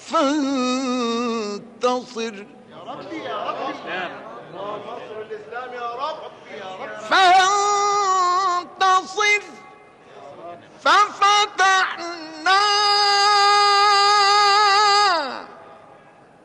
فانتصر. يا ربي يا ربي، اللهم انصر الإسلام يا رب يا رب. فانتصر ففتحنا